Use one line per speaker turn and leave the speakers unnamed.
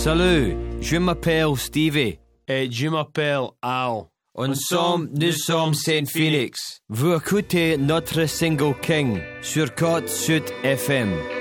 Salut, je m'appelle Stevie.
Et je m'appelle Al.
Nous sommes Saint Phoenix. Vous écoutez notre single King sur Côte Sud FM.